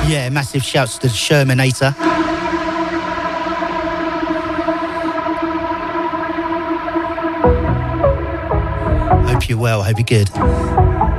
Yeah, massive shouts to Shermanator. Hope you're well, hope you're good.